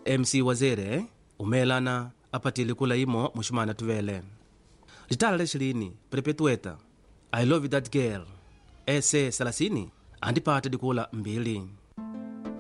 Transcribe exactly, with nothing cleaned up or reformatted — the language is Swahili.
M C Wazere umelana apatile kula imo mushimana tuvele litala leshilini Perpetueta I love that girl ese salasini andipata dikula mbili